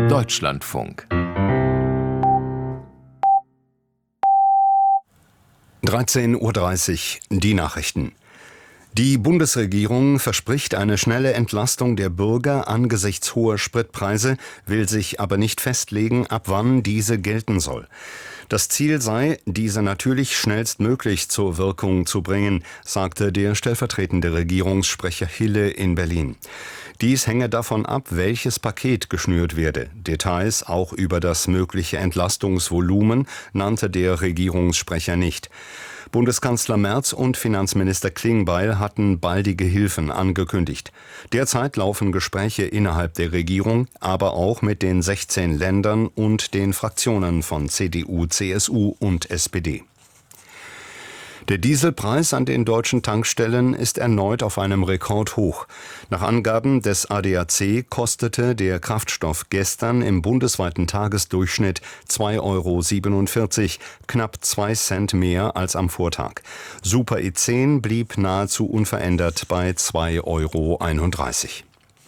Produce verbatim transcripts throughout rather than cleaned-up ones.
Deutschlandfunk. dreizehn Uhr dreißig, die Nachrichten. Die Bundesregierung verspricht eine schnelle Entlastung der Bürger angesichts hoher Spritpreise, will sich aber nicht festlegen, ab wann diese gelten soll. Das Ziel sei, diese natürlich schnellstmöglich zur Wirkung zu bringen, sagte der stellvertretende Regierungssprecher Hille in Berlin. Dies hänge davon ab, welches Paket geschnürt werde. Details auch über das mögliche Entlastungsvolumen nannte der Regierungssprecher nicht. Bundeskanzler Merz und Finanzminister Klingbeil hatten baldige Hilfen angekündigt. Derzeit laufen Gespräche innerhalb der Regierung, aber auch mit den sechzehn Ländern und den Fraktionen von C D U, C S U und S P D. Der Dieselpreis an den deutschen Tankstellen ist erneut auf einem Rekordhoch. Nach Angaben des A D A C kostete der Kraftstoff gestern im bundesweiten Tagesdurchschnitt zwei Euro siebenundvierzig, knapp zwei Cent mehr als am Vortag. Super E zehn blieb nahezu unverändert bei zwei Euro einunddreißig.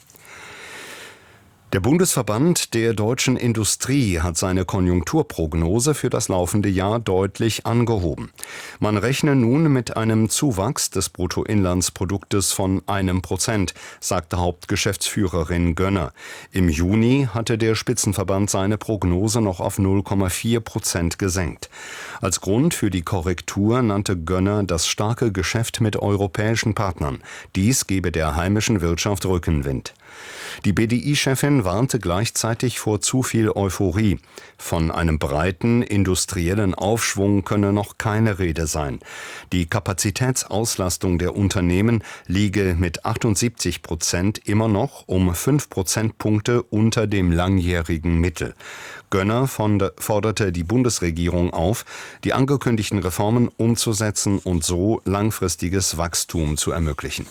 Der Bundesverband der deutschen Industrie hat seine Konjunkturprognose für das laufende Jahr deutlich angehoben. Man rechne nun mit einem Zuwachs des Bruttoinlandsproduktes von einem Prozent, sagte Hauptgeschäftsführerin Gönner. Im Juni hatte der Spitzenverband seine Prognose noch auf null Komma vier Prozent gesenkt. Als Grund für die Korrektur nannte Gönner das starke Geschäft mit europäischen Partnern. Dies gebe der heimischen Wirtschaft Rückenwind. Die B D I-Chefin warnte gleichzeitig vor zu viel Euphorie. Von einem breiten industriellen Aufschwung könne noch keine Rede sein. Die Kapazitätsauslastung der Unternehmen liege mit achtundsiebzig Prozent immer noch um fünf Prozentpunkte unter dem langjährigen Mittel. Gönner forderte die Bundesregierung auf, die angekündigten Reformen umzusetzen und so langfristiges Wachstum zu ermöglichen.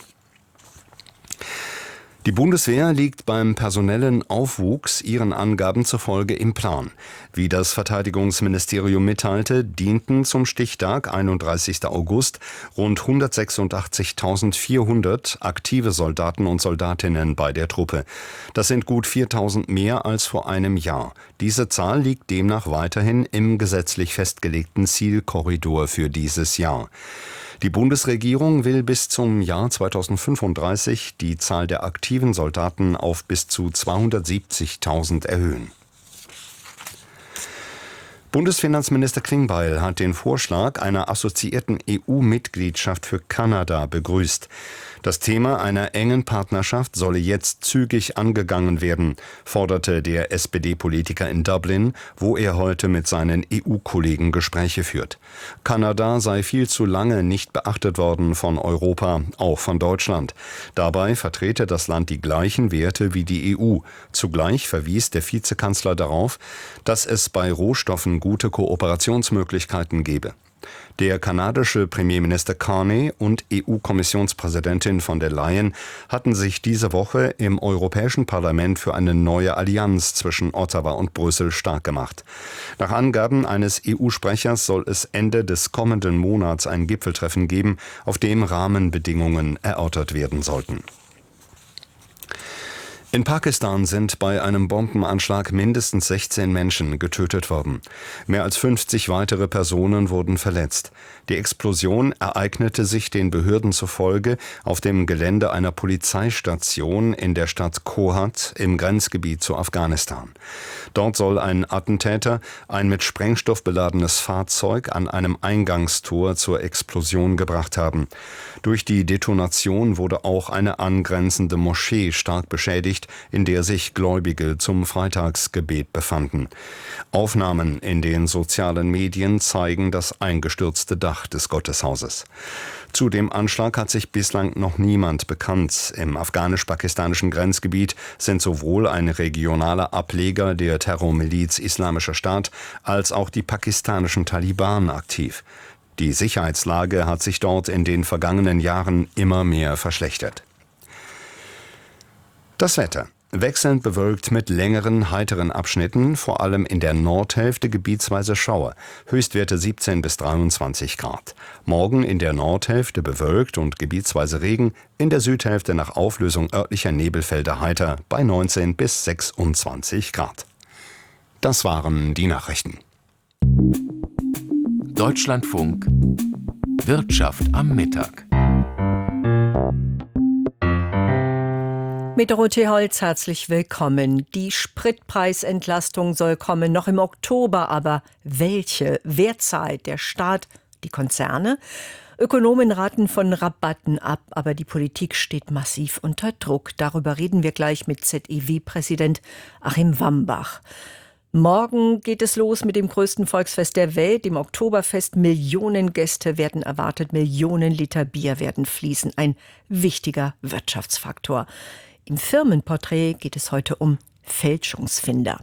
Die Bundeswehr liegt beim personellen Aufwuchs ihren Angaben zufolge im Plan. Wie das Verteidigungsministerium mitteilte, dienten zum Stichtag einunddreißigster August rund hundertsechsundachtzigtausendvierhundert aktive Soldaten und Soldatinnen bei der Truppe. Das sind gut viertausend mehr als vor einem Jahr. Diese Zahl liegt demnach weiterhin im gesetzlich festgelegten Zielkorridor für dieses Jahr. Die Bundesregierung will bis zum Jahr zweitausendfünfunddreißig die Zahl der aktiven Soldaten auf bis zu zweihundertsiebzigtausend erhöhen. Bundesfinanzminister Klingbeil hat den Vorschlag einer assoziierten E U-Mitgliedschaft für Kanada begrüßt. Das Thema einer engen Partnerschaft solle jetzt zügig angegangen werden, forderte der S P D-Politiker in Dublin, wo er heute mit seinen E U-Kollegen Gespräche führt. Kanada sei viel zu lange nicht beachtet worden von Europa, auch von Deutschland. Dabei vertrete das Land die gleichen Werte wie die E U. Zugleich verwies der Vizekanzler darauf, dass es bei Rohstoffen gute Kooperationsmöglichkeiten gebe. Der kanadische Premierminister Carney und E U-Kommissionspräsidentin von der Leyen hatten sich diese Woche im Europäischen Parlament für eine neue Allianz zwischen Ottawa und Brüssel stark gemacht. Nach Angaben eines E U-Sprechers soll es Ende des kommenden Monats ein Gipfeltreffen geben, auf dem Rahmenbedingungen erörtert werden sollten. In Pakistan sind bei einem Bombenanschlag mindestens sechzehn Menschen getötet worden. Mehr als fünfzig weitere Personen wurden verletzt. Die Explosion ereignete sich den Behörden zufolge auf dem Gelände einer Polizeistation in der Stadt Kohat im Grenzgebiet zu Afghanistan. Dort soll ein Attentäter ein mit Sprengstoff beladenes Fahrzeug an einem Eingangstor zur Explosion gebracht haben. Durch die Detonation wurde auch eine angrenzende Moschee stark beschädigt, in der sich Gläubige zum Freitagsgebet befanden. Aufnahmen in den sozialen Medien zeigen das eingestürzte Dach des Gotteshauses. Zu dem Anschlag hat sich bislang noch niemand bekannt. Im afghanisch-pakistanischen Grenzgebiet sind sowohl ein regionaler Ableger der Terrormiliz Islamischer Staat als auch die pakistanischen Taliban aktiv. Die Sicherheitslage hat sich dort in den vergangenen Jahren immer mehr verschlechtert. Das Wetter. Wechselnd bewölkt mit längeren, heiteren Abschnitten, vor allem in der Nordhälfte gebietsweise Schauer. Höchstwerte siebzehn bis dreiundzwanzig Grad. Morgen in der Nordhälfte bewölkt und gebietsweise Regen, in der Südhälfte nach Auflösung örtlicher Nebelfelder heiter bei neunzehn bis sechsundzwanzig Grad. Das waren die Nachrichten. Deutschlandfunk Wirtschaft am Mittag. Mit Dorothee Holz herzlich willkommen. Die Spritpreisentlastung soll kommen, noch im Oktober, aber welche? Wer zahlt? Der Staat, die Konzerne? Ökonomen raten von Rabatten ab, aber die Politik steht massiv unter Druck. Darüber reden wir gleich mit Z E W-Präsident Achim Wambach. Morgen geht es los mit dem größten Volksfest der Welt, dem Oktoberfest. Millionen Gäste werden erwartet, Millionen Liter Bier werden fließen. Ein wichtiger Wirtschaftsfaktor. Im Firmenporträt geht es heute um Fälschungsfinder.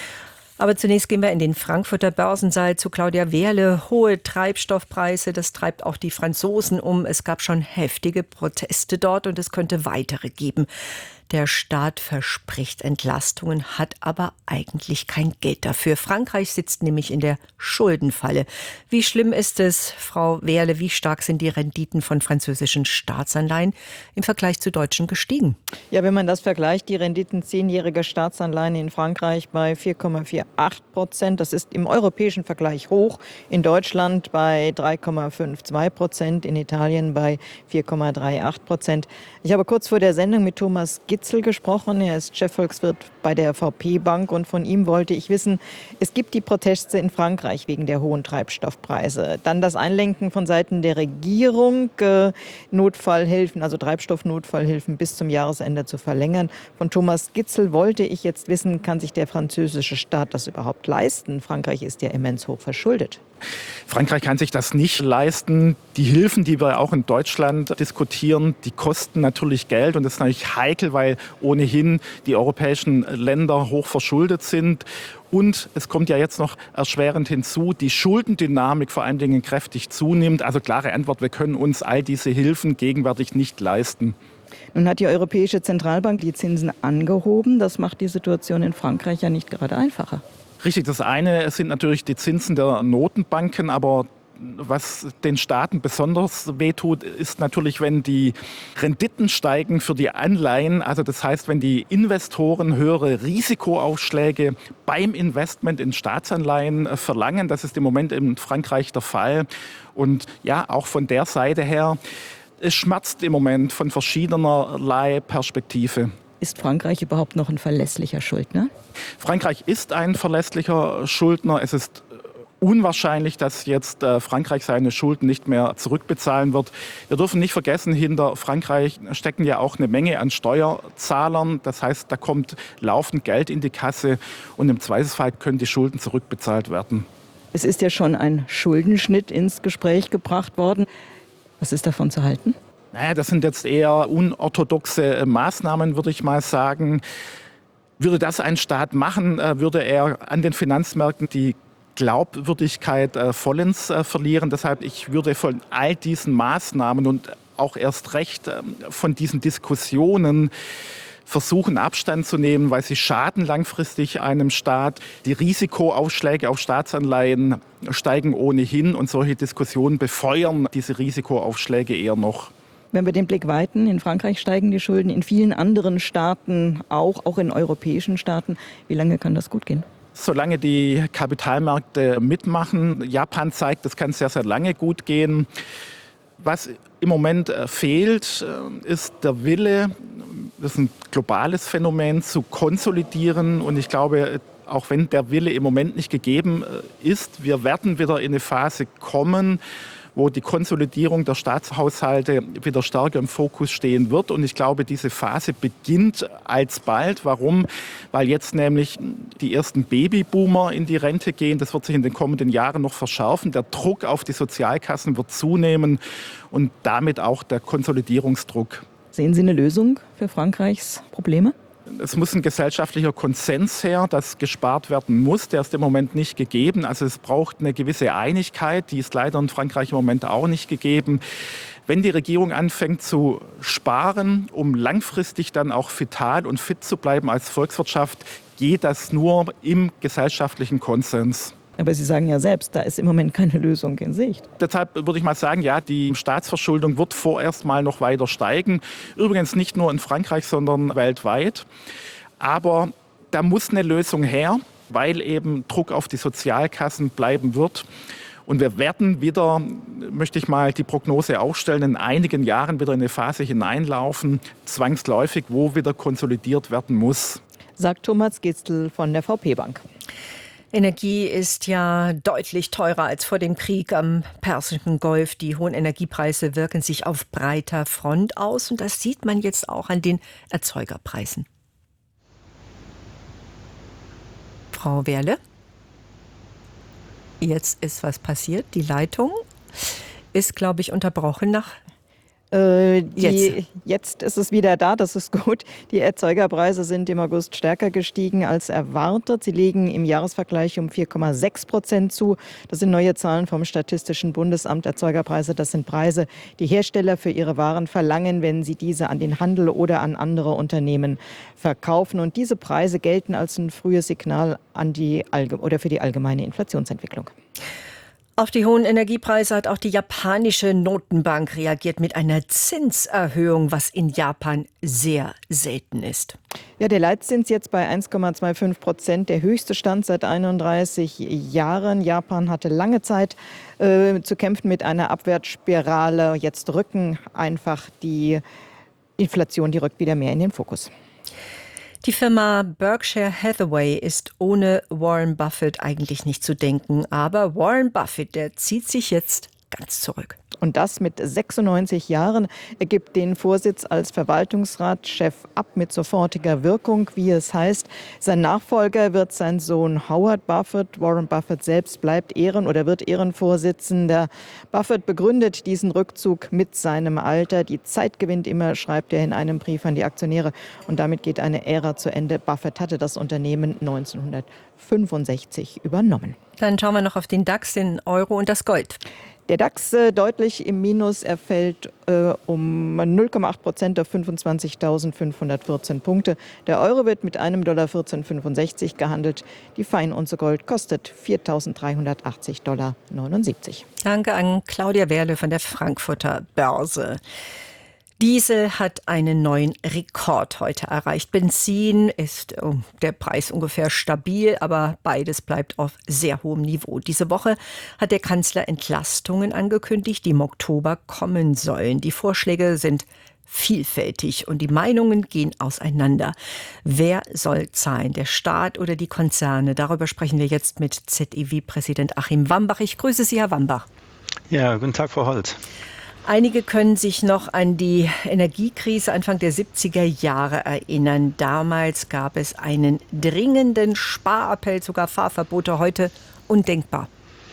Aber zunächst gehen wir in den Frankfurter Börsensaal zu Claudia Wehrle. Hohe Treibstoffpreise, das treibt auch die Franzosen um. Es gab schon heftige Proteste dort und es könnte weitere geben. Der Staat verspricht Entlastungen, hat aber eigentlich kein Geld dafür. Frankreich sitzt nämlich in der Schuldenfalle. Wie schlimm ist es, Frau Wehrle, wie stark sind die Renditen von französischen Staatsanleihen im Vergleich zu deutschen gestiegen? Ja, wenn man das vergleicht, die Renditen zehnjähriger Staatsanleihen in Frankreich bei vier Komma achtzig Prozent. Das ist im europäischen Vergleich hoch. In Deutschland bei drei Komma zweiundfünfzig Prozent, in Italien bei vier Komma achtunddreißig Prozent. Ich habe kurz vor der Sendung mit Thomas Gitzel gesprochen. Er ist Chefvolkswirt bei der V P Bank und von ihm wollte ich wissen, es gibt die Proteste in Frankreich wegen der hohen Treibstoffpreise. Dann das Einlenken von Seiten der Regierung, äh, Notfallhilfen, also Treibstoffnotfallhilfen bis zum Jahresende zu verlängern. Von Thomas Gitzel wollte ich jetzt wissen, kann sich der französische Staat das überhaupt leisten? Frankreich ist ja immens hoch verschuldet. Frankreich kann sich das nicht leisten. Die Hilfen, die wir auch in Deutschland diskutieren, die kosten natürlich Geld. Und das ist natürlich heikel, weil ohnehin die europäischen Länder hoch verschuldet sind. Und es kommt ja jetzt noch erschwerend hinzu, die Schuldendynamik vor allen Dingen kräftig zunimmt. Also klare Antwort, wir können uns all diese Hilfen gegenwärtig nicht leisten. Nun hat die Europäische Zentralbank die Zinsen angehoben. Das macht die Situation in Frankreich ja nicht gerade einfacher. Richtig, das eine sind natürlich die Zinsen der Notenbanken, aber was den Staaten besonders wehtut, ist natürlich, wenn die Renditen steigen für die Anleihen. Also das heißt, wenn die Investoren höhere Risikoaufschläge beim Investment in Staatsanleihen verlangen. Das ist im Moment in Frankreich der Fall. Und ja, auch von der Seite her, es schmerzt im Moment von verschiedenerlei Perspektive. Ist Frankreich überhaupt noch ein verlässlicher Schuldner? Frankreich ist ein verlässlicher Schuldner. Es ist unwahrscheinlich, dass jetzt Frankreich seine Schulden nicht mehr zurückbezahlen wird. Wir dürfen nicht vergessen, hinter Frankreich stecken ja auch eine Menge an Steuerzahlern. Das heißt, da kommt laufend Geld in die Kasse und im Zweifelsfall können die Schulden zurückbezahlt werden. Es ist ja schon ein Schuldenschnitt ins Gespräch gebracht worden. Was ist davon zu halten? Naja, das sind jetzt eher unorthodoxe Maßnahmen, würde ich mal sagen. Würde das ein Staat machen, würde er an den Finanzmärkten die Glaubwürdigkeit vollends verlieren. Deshalb, ich würde von all diesen Maßnahmen und auch erst recht von diesen Diskussionen versuchen, Abstand zu nehmen, weil sie schaden langfristig einem Staat. Die Risikoaufschläge auf Staatsanleihen steigen ohnehin und solche Diskussionen befeuern diese Risikoaufschläge eher noch. Wenn wir den Blick weiten, in Frankreich steigen die Schulden, in vielen anderen Staaten auch, auch in europäischen Staaten. Wie lange kann das gut gehen? Solange die Kapitalmärkte mitmachen. Japan zeigt, das kann sehr, sehr lange gut gehen. Was im Moment fehlt, ist der Wille, das ist ein globales Phänomen, zu konsolidieren. Und ich glaube, auch wenn der Wille im Moment nicht gegeben ist, wir werden wieder in eine Phase kommen, wo die Konsolidierung der Staatshaushalte wieder stärker im Fokus stehen wird. Und ich glaube, diese Phase beginnt alsbald. Warum? Weil jetzt nämlich die ersten Babyboomer in die Rente gehen. Das wird sich in den kommenden Jahren noch verschärfen. Der Druck auf die Sozialkassen wird zunehmen und damit auch der Konsolidierungsdruck. Sehen Sie eine Lösung für Frankreichs Probleme? Es muss ein gesellschaftlicher Konsens her, dass gespart werden muss. Der ist im Moment nicht gegeben. Also es braucht eine gewisse Einigkeit. Die ist leider in Frankreich im Moment auch nicht gegeben. Wenn die Regierung anfängt zu sparen, um langfristig dann auch vital und fit zu bleiben als Volkswirtschaft, geht das nur im gesellschaftlichen Konsens. Aber Sie sagen ja selbst, da ist im Moment keine Lösung in Sicht. Deshalb würde ich mal sagen, ja, die Staatsverschuldung wird vorerst mal noch weiter steigen. Übrigens nicht nur in Frankreich, sondern weltweit. Aber da muss eine Lösung her. weil eben Druck auf die Sozialkassen bleiben wird. Und wir werden wieder, möchte ich mal die Prognose aufstellen, in einigen Jahren wieder in eine Phase hineinlaufen, zwangsläufig, wo wieder konsolidiert werden muss. Sagt Thomas Gistl von der V P Bank. Energie ist ja deutlich teurer als vor dem Krieg am Persischen Golf. Die hohen Energiepreise wirken sich auf breiter Front aus und das sieht man jetzt auch an den Erzeugerpreisen. Frau Werle? Jetzt ist was passiert. Die Leitung ist, glaube ich, unterbrochen nach Äh, die, Jetzt. jetzt ist es wieder da, das ist gut. Die Erzeugerpreise sind im August stärker gestiegen als erwartet. Sie liegen im Jahresvergleich um vier Komma sechs Prozent zu. Das sind neue Zahlen vom Statistischen Bundesamt. Erzeugerpreise, das sind Preise, die Hersteller für ihre Waren verlangen, wenn sie diese an den Handel oder an andere Unternehmen verkaufen. Und diese Preise gelten als ein frühes Signal an die Allge- oder für die allgemeine Inflationsentwicklung. Auf die hohen Energiepreise hat auch die japanische Notenbank reagiert mit einer Zinserhöhung, was in Japan sehr selten ist. Ja, der Leitzins jetzt bei eins Komma fünfundzwanzig Prozent, der höchste Stand seit einunddreißig Jahren. Japan hatte lange Zeit äh, zu kämpfen mit einer Abwärtsspirale. Jetzt rücken einfach die Inflation, die rückt wieder mehr in den Fokus. Die Firma Berkshire Hathaway ist ohne Warren Buffett eigentlich nicht zu denken. Aber Warren Buffett, der zieht sich jetzt ganz zurück. Und das mit sechsundneunzig Jahren. Er gibt den Vorsitz als Verwaltungsratschef ab mit sofortiger Wirkung, wie es heißt. Sein Nachfolger wird sein Sohn Howard Buffett. Warren Buffett selbst bleibt Ehren- oder wird Ehrenvorsitzender. Buffett begründet diesen Rückzug mit seinem Alter. Die Zeit gewinnt immer, schreibt er in einem Brief an die Aktionäre. Und damit geht eine Ära zu Ende. Buffett hatte das Unternehmen neunzehnhundertfünfundsechzig übernommen. Dann schauen wir noch auf den DAX, den Euro und das Gold. Der DAX äh, deutlich im Minus, er fällt äh, um null Komma acht Prozent auf fünfundzwanzigtausendfünfhundertvierzehn Punkte. Der Euro wird mit einem Dollar vierzehn Komma fünfundsechzig gehandelt. Die Feinunze Gold kostet viertausenddreihundertachtzig Komma neunundsiebzig Dollar. Danke an Claudia Werle von der Frankfurter Börse. Diesel hat einen neuen Rekord heute erreicht. Benzin ist oh, der Preis ungefähr stabil, aber beides bleibt auf sehr hohem Niveau. Diese Woche hat der Kanzler Entlastungen angekündigt, die im Oktober kommen sollen. Die Vorschläge sind vielfältig und die Meinungen gehen auseinander. Wer soll zahlen, der Staat oder die Konzerne? Darüber sprechen wir jetzt mit Z E W-Präsident Achim Wambach. Ich grüße Sie, Herr Wambach. Ja, guten Tag, Frau Holz. Einige können sich noch an die Energiekrise Anfang der siebziger Jahre erinnern. Damals gab es einen dringenden Sparappell, sogar Fahrverbote, heute undenkbar.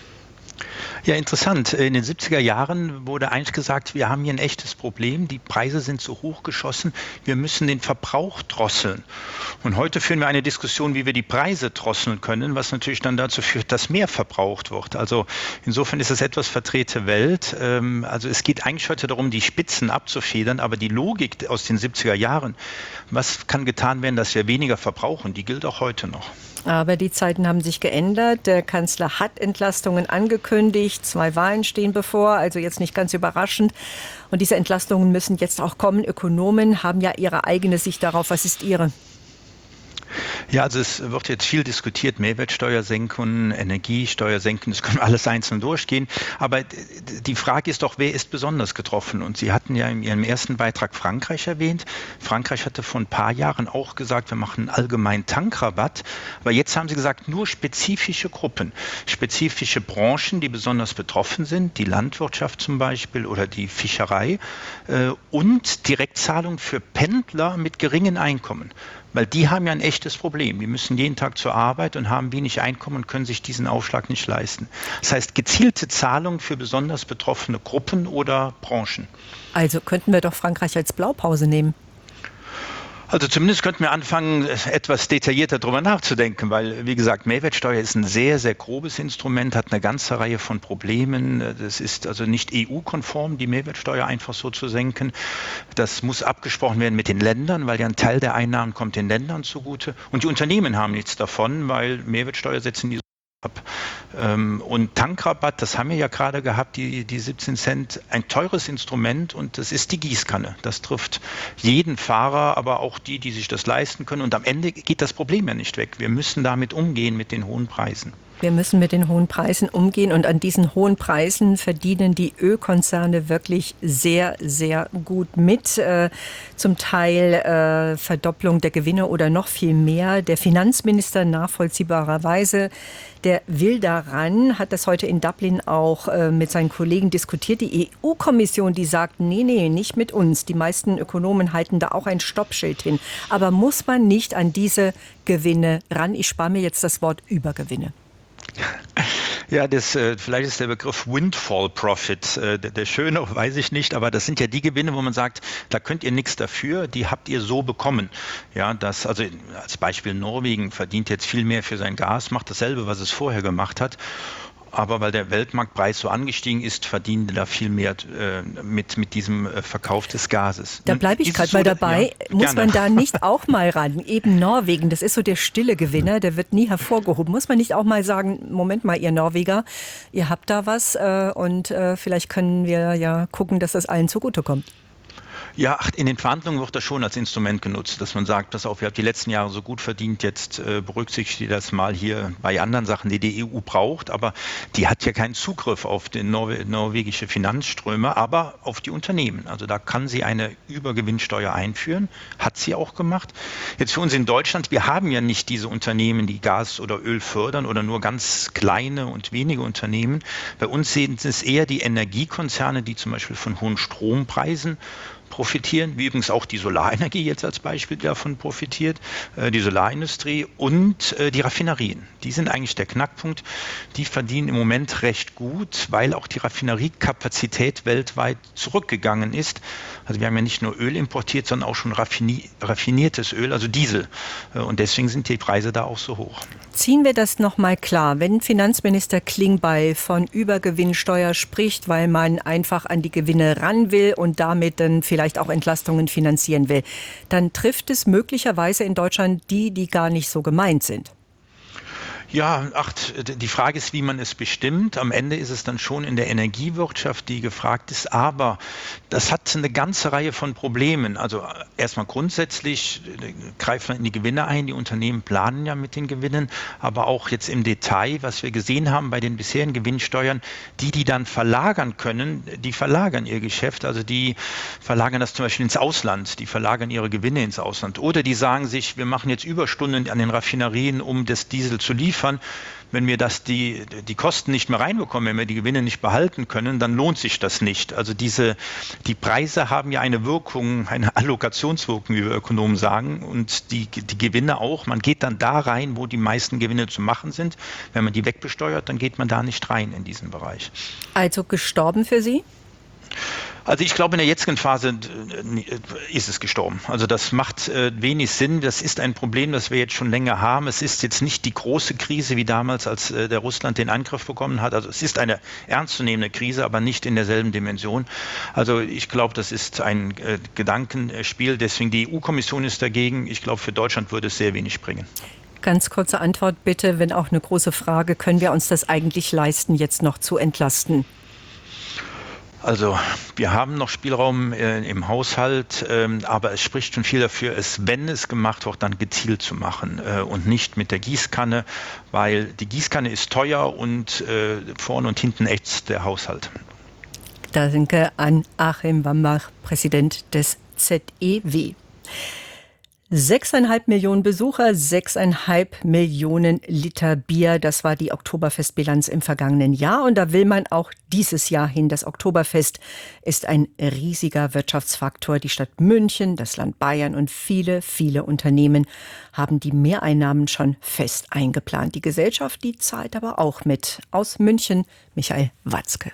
Ja, interessant. In den siebziger Jahren wurde eigentlich gesagt, wir haben hier ein echtes Problem. Die Preise sind so hoch geschossen, wir müssen den Verbrauch drosseln. Und heute führen wir eine Diskussion, wie wir die Preise drosseln können, was natürlich dann dazu führt, dass mehr verbraucht wird. Also insofern ist es etwas verdrehte Welt. Also es geht eigentlich heute darum, die Spitzen abzufedern, aber die Logik aus den siebziger Jahren, was kann getan werden, dass wir weniger verbrauchen, die gilt auch heute noch. Aber die Zeiten haben sich geändert. Der Kanzler hat Entlastungen angekündigt. Zwei Wahlen stehen bevor, also jetzt nicht ganz überraschend. Und diese Entlastungen müssen jetzt auch kommen. Ökonomen haben ja ihre eigene Sicht darauf. Was ist Ihre? Ja, also es wird jetzt viel diskutiert, Mehrwertsteuer senken, Energiesteuer senken, das können wir alles einzeln durchgehen. Aber die Frage ist doch, wer ist besonders getroffen? Und Sie hatten ja in Ihrem ersten Beitrag Frankreich erwähnt. Frankreich hatte vor ein paar Jahren auch gesagt, wir machen einen allgemeinen Tankrabatt. Aber jetzt haben Sie gesagt, nur spezifische Gruppen, spezifische Branchen, die besonders betroffen sind, die Landwirtschaft zum Beispiel oder die Fischerei und Direktzahlung für Pendler mit geringen Einkommen. Weil die haben ja ein echtes Problem. Die müssen jeden Tag zur Arbeit und haben wenig Einkommen und können sich diesen Aufschlag nicht leisten. Das heißt, gezielte Zahlungen für besonders betroffene Gruppen oder Branchen. Also könnten wir doch Frankreich als Blaupause nehmen. Also zumindest könnten wir anfangen, etwas detaillierter darüber nachzudenken, weil, wie gesagt, Mehrwertsteuer ist ein sehr, sehr grobes Instrument, hat eine ganze Reihe von Problemen. Das ist also nicht E U-konform, die Mehrwertsteuer einfach so zu senken. Das muss abgesprochen werden mit den Ländern, weil ja ein Teil der Einnahmen kommt den Ländern zugute. Und die Unternehmen haben nichts davon, weil Mehrwertsteuersätze in Und Tankrabatt, das haben wir ja gerade gehabt, die, die siebzehn Cent, ein teures Instrument und das ist die Gießkanne. Das trifft jeden Fahrer, aber auch die, die sich das leisten können. Und am Ende geht das Problem ja nicht weg. Wir müssen damit umgehen mit den hohen Preisen. Wir müssen mit den hohen Preisen umgehen und an diesen hohen Preisen verdienen die Ölkonzerne wirklich sehr, sehr gut mit. Äh, zum Teil äh, Verdopplung der Gewinne oder noch viel mehr. Der Finanzminister nachvollziehbarerweise, der will daran, hat das heute in Dublin auch äh, mit seinen Kollegen diskutiert. Die E U-Kommission, die sagt, nee, nee, nicht mit uns. Die meisten Ökonomen halten da auch ein Stoppschild hin. Aber muss man nicht an diese Gewinne ran? Ich spare mir jetzt das Wort Übergewinne. Ja, das, äh, vielleicht ist der Begriff Windfall Profit äh, der, der schöne, weiß ich nicht, aber das sind ja die Gewinne, wo man sagt, da könnt ihr nichts dafür, die habt ihr so bekommen. Ja, das, also als Beispiel Norwegen verdient jetzt viel mehr für sein Gas, macht dasselbe, was es vorher gemacht hat. Aber weil der Weltmarktpreis so angestiegen ist, verdienen da viel mehr äh, mit, mit diesem äh, Verkauf des Gases. Da bleibe ich gerade mal so, dabei. Ja, muss gerne. Man da nicht auch mal ran? Eben Norwegen, das ist so der stille Gewinner, der wird nie hervorgehoben. Muss man nicht auch mal sagen, Moment mal, ihr Norweger, ihr habt da was äh, und äh, vielleicht können wir ja gucken, dass das allen zugutekommt. Ja, in den Verhandlungen wird das schon als Instrument genutzt, dass man sagt, pass auf, ihr habt die letzten Jahre so gut verdient, jetzt äh, berücksichtigt ihr das mal hier bei anderen Sachen, die die E U braucht, aber die hat ja keinen Zugriff auf die Norwe- norwegische Finanzströme, aber auf die Unternehmen. Also da kann sie eine Übergewinnsteuer einführen, hat sie auch gemacht. Jetzt für uns in Deutschland, wir haben ja nicht diese Unternehmen, die Gas oder Öl fördern oder nur ganz kleine und wenige Unternehmen. Bei uns sind es eher die Energiekonzerne, die zum Beispiel von hohen Strompreisen profitieren, wie übrigens auch die Solarenergie jetzt als Beispiel davon profitiert, äh, die Solarindustrie und äh, die Raffinerien. Die sind eigentlich der Knackpunkt. Die verdienen im Moment recht gut, weil auch die Raffineriekapazität weltweit zurückgegangen ist. Also wir haben ja nicht nur Öl importiert, sondern auch schon raffini- raffiniertes Öl, also Diesel. Äh, und deswegen sind die Preise da auch so hoch. Ziehen wir das nochmal klar. Wenn Finanzminister Klingbeil von Übergewinnsteuer spricht, weil man einfach an die Gewinne ran will und damit dann vielleicht auch Entlastungen finanzieren will, dann trifft es möglicherweise in Deutschland die, die gar nicht so gemeint sind. Ja, ach, die Frage ist, wie man es bestimmt. Am Ende ist es dann schon in der Energiewirtschaft, die gefragt ist. Aber das hat eine ganze Reihe von Problemen. Also erstmal grundsätzlich greift man in die Gewinne ein. Die Unternehmen planen ja mit den Gewinnen. Aber auch jetzt im Detail, was wir gesehen haben bei den bisherigen Gewinnsteuern, die, die dann verlagern können, die verlagern ihr Geschäft. Also die verlagern das zum Beispiel ins Ausland. Die verlagern ihre Gewinne ins Ausland. Oder die sagen sich, wir machen jetzt Überstunden an den Raffinerien, um das Diesel zu liefern. Wenn wir das die, die Kosten nicht mehr reinbekommen, wenn wir die Gewinne nicht behalten können, dann lohnt sich das nicht. Also diese, die Preise haben ja eine Wirkung, eine Allokationswirkung, wie wir Ökonomen sagen, und die, die Gewinne auch. Man geht dann da rein, wo die meisten Gewinne zu machen sind. Wenn man die wegbesteuert, dann geht man da nicht rein in diesen Bereich. Also gestorben für Sie? Also ich glaube, in der jetzigen Phase ist es gestorben. Also das macht wenig Sinn. Das ist ein Problem, das wir jetzt schon länger haben. Es ist jetzt nicht die große Krise wie damals, als der Russland den Angriff bekommen hat. Also es ist eine ernstzunehmende Krise, aber nicht in derselben Dimension. Also ich glaube, das ist ein Gedankenspiel. Deswegen die E U-Kommission ist dagegen. Ich glaube, für Deutschland würde es sehr wenig bringen. Ganz kurze Antwort bitte, wenn auch eine große Frage. Können wir uns das eigentlich leisten, jetzt noch zu entlasten? Also wir haben noch Spielraum äh, im Haushalt, ähm, aber es spricht schon viel dafür, es, wenn es gemacht wird, dann gezielt zu machen äh, und nicht mit der Gießkanne, weil die Gießkanne ist teuer und äh, vorne und hinten ächzt der Haushalt. Danke an Achim Wambach, Präsident des Z E W. Sechseinhalb Millionen Besucher, sechseinhalb Millionen Liter Bier. Das war die Oktoberfestbilanz im vergangenen Jahr. Und da will man auch dieses Jahr hin. Das Oktoberfest ist ein riesiger Wirtschaftsfaktor. Die Stadt München, das Land Bayern und viele, viele Unternehmen haben die Mehreinnahmen schon fest eingeplant. Die Gesellschaft, die zahlt aber auch mit. Aus München, Michael Watzke.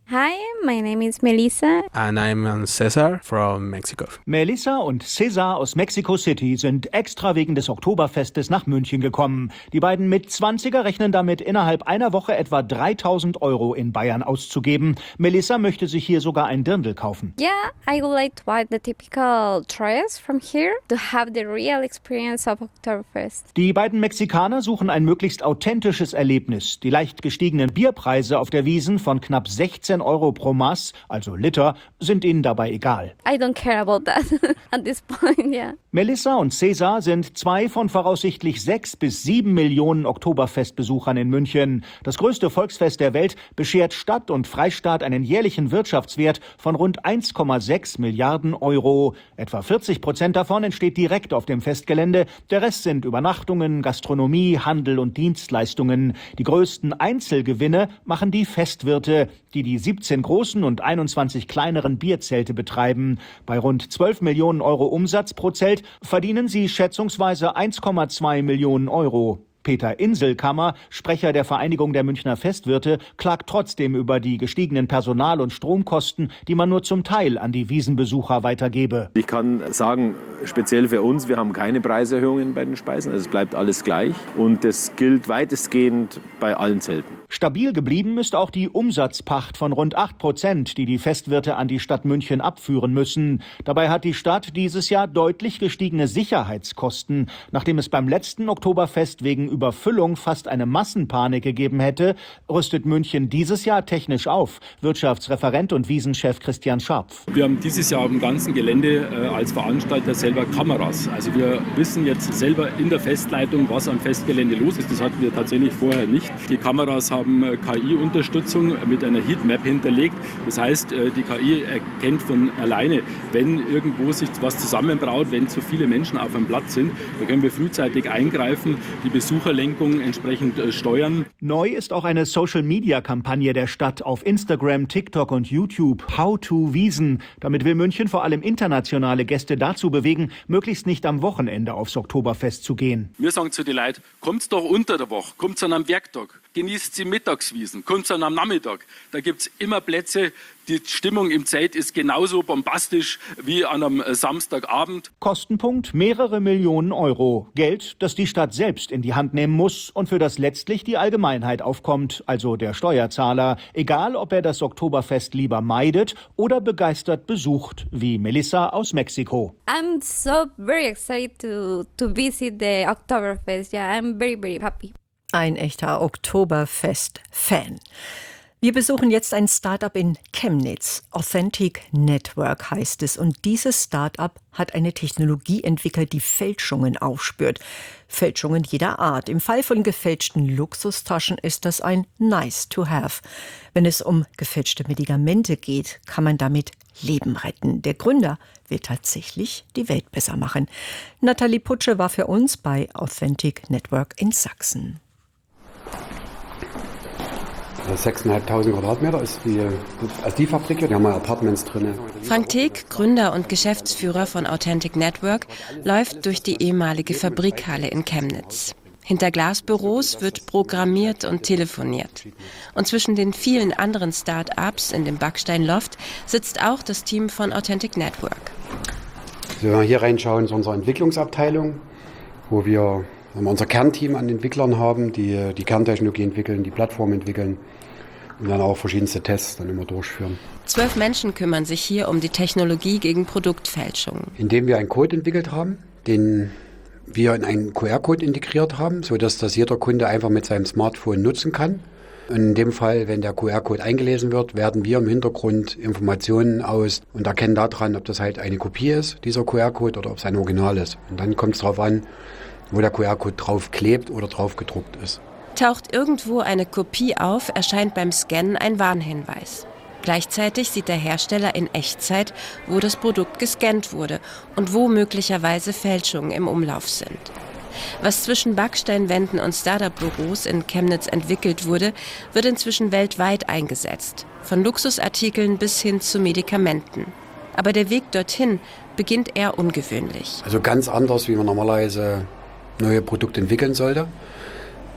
Hi, my name is Melissa. And I'm Cesar from Mexico. Melissa und Cesar aus Mexico City sind extra wegen des Oktoberfestes nach München gekommen. Die beiden Mitzwanziger rechnen damit, innerhalb einer Woche etwa dreitausend Euro in Bayern auszugeben. Melissa möchte sich hier sogar ein Dirndl kaufen. Yeah, I would like to buy the typical dress from here to have the real experience of Oktoberfest. Die beiden Mexikaner suchen ein möglichst authentisches Erlebnis. Die leicht gestiegenen Bierpreise auf der Wiesn von knapp sechzehn Euro pro Maß, also Liter, sind ihnen dabei egal. I don't care about that at this point, yeah. Melissa und Cesar sind zwei von voraussichtlich sechs bis sieben Millionen Oktoberfestbesuchern in München. Das größte Volksfest der Welt beschert Stadt und Freistaat einen jährlichen Wirtschaftswert von rund eins Komma sechs Milliarden Euro. Etwa vierzig Prozent davon entsteht direkt auf dem Festgelände. Der Rest sind Übernachtungen, Gastronomie, Handel und Dienstleistungen. Die größten Einzelgewinne machen die Festwirte, die die siebzehn großen und einundzwanzig kleineren Bierzelte betreiben. Bei rund zwölf Millionen Euro Umsatz pro Zelt verdienen sie schätzungsweise eins Komma zwei Millionen Euro. Peter Inselkammer, Sprecher der Vereinigung der Münchner Festwirte, klagt trotzdem über die gestiegenen Personal- und Stromkosten, die man nur zum Teil an die Wiesenbesucher weitergebe. Ich kann sagen, speziell für uns, wir haben keine Preiserhöhungen bei den Speisen, also es bleibt alles gleich und das gilt weitestgehend bei allen Zelten. Stabil geblieben ist auch die Umsatzpacht von rund acht Prozent, die die Festwirte an die Stadt München abführen müssen. Dabei hat die Stadt dieses Jahr deutlich gestiegene Sicherheitskosten. Nachdem es beim letzten Oktoberfest wegen Überfüllung fast eine Massenpanik gegeben hätte, rüstet München dieses Jahr technisch auf. Wirtschaftsreferent und Wiesenchef Christian Scharpf. Wir haben dieses Jahr am ganzen Gelände äh, als Veranstalter selber Kameras. Also wir wissen jetzt selber in der Festleitung, was am Festgelände los ist. Das hatten wir tatsächlich vorher nicht. Die Kameras haben K I-Unterstützung mit einer Heatmap hinterlegt. Das heißt, die K I erkennt von alleine, wenn irgendwo sich was zusammenbraut, wenn zu viele Menschen auf einem Platz sind. Da können wir frühzeitig eingreifen, die Besucherlenkung entsprechend steuern. Neu ist auch eine Social-Media-Kampagne der Stadt auf Instagram, TikTok und YouTube. How to Wiesn. Damit will München vor allem internationale Gäste dazu bewegen, möglichst nicht am Wochenende aufs Oktoberfest zu gehen. Wir sagen zu den Leuten, kommt doch unter der Woche, kommt an einem Werktag, genießt die Mittagswiesen, kommt an am Nachmittag. Da gibt es immer Plätze. Die Stimmung im Zelt ist genauso bombastisch wie an einem Samstagabend. Kostenpunkt mehrere Millionen Euro. Geld, das die Stadt selbst in die Hand nehmen muss und für das letztlich die Allgemeinheit aufkommt, also der Steuerzahler. Egal, ob er das Oktoberfest lieber meidet oder begeistert besucht, wie Melissa aus Mexiko. I'm so very excited to, to visit the Oktoberfest. Yeah, I'm very, very happy. Ein echter Oktoberfest-Fan. Wir besuchen jetzt ein Start-up in Chemnitz. Authentic Network heißt es. Und dieses Start-up hat eine Technologie entwickelt, die Fälschungen aufspürt. Fälschungen jeder Art. Im Fall von gefälschten Luxustaschen ist das ein Nice-to-have. Wenn es um gefälschte Medikamente geht, kann man damit Leben retten. Der Gründer will tatsächlich die Welt besser machen. Nathalie Putsche war für uns bei Authentic Network in Sachsen. sechstausendfünfhundert Quadratmeter ist die, also die Fabrik hier, die haben mal Apartments drin. Frank Teek, Gründer und Geschäftsführer von Authentic Network, läuft durch die ehemalige Fabrikhalle in Chemnitz. Hinter Glasbüros wird programmiert und telefoniert. Und zwischen den vielen anderen Start-ups in dem Backsteinloft sitzt auch das Team von Authentic Network. Wenn wir hier reinschauen, ist unsere Entwicklungsabteilung, wo wir unser Kernteam an Entwicklern haben, die die Kerntechnologie entwickeln, die Plattform entwickeln und dann auch verschiedenste Tests dann immer durchführen. Zwölf Menschen kümmern sich hier um die Technologie gegen Produktfälschungen. Indem wir einen Code entwickelt haben, den wir in einen Q R-Code integriert haben, sodass das jeder Kunde einfach mit seinem Smartphone nutzen kann. Und in dem Fall, wenn der Q R-Code eingelesen wird, werden wir im Hintergrund Informationen aus und erkennen daran, ob das halt eine Kopie ist, dieser Q R-Code, oder ob es ein Original ist. Und dann kommt es darauf an, wo der Q R-Code drauf klebt oder drauf gedruckt ist. Taucht irgendwo eine Kopie auf, erscheint beim Scannen ein Warnhinweis. Gleichzeitig sieht der Hersteller in Echtzeit, wo das Produkt gescannt wurde und wo möglicherweise Fälschungen im Umlauf sind. Was zwischen Backsteinwänden und Startup-Büros in Chemnitz entwickelt wurde, wird inzwischen weltweit eingesetzt. Von Luxusartikeln bis hin zu Medikamenten. Aber der Weg dorthin beginnt eher ungewöhnlich. Also ganz anders, wie man normalerweise neue Produkte entwickeln sollte.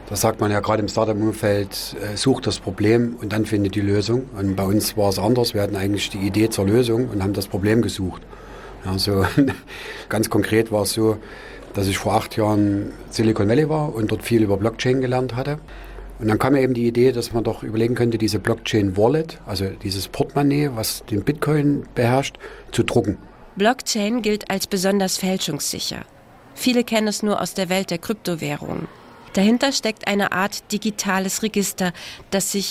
Da sagt man ja gerade im Startup-Umfeld, äh, sucht das Problem und dann findet die Lösung. Und bei uns war es anders. Wir hatten eigentlich die Idee zur Lösung und haben das Problem gesucht. Ja, so ganz konkret war es so, dass ich vor acht Jahren Silicon Valley war und dort viel über Blockchain gelernt hatte. Und dann kam mir eben die Idee, dass man doch überlegen könnte, diese Blockchain-Wallet, also dieses Portemonnaie, was den Bitcoin beherrscht, zu drucken. Blockchain gilt als besonders fälschungssicher. Viele kennen es nur aus der Welt der Kryptowährungen. Dahinter steckt eine Art digitales Register, das sich